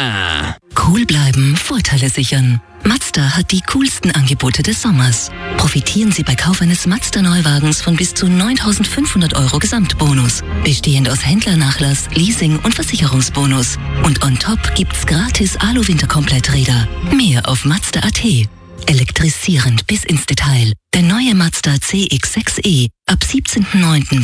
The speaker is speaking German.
Cool bleiben, Vorteile sichern. Mazda hat die coolsten Angebote des Sommers. Profitieren Sie bei Kauf eines Mazda-Neuwagens von bis zu 9.500 € Gesamtbonus. Bestehend aus Händlernachlass, Leasing und Versicherungsbonus. Und on top gibt's gratis Alu-Winterkompletträder. Mehr auf Mazda.at. Elektrisierend bis ins Detail. Der neue Mazda CX-6e ab 17.09.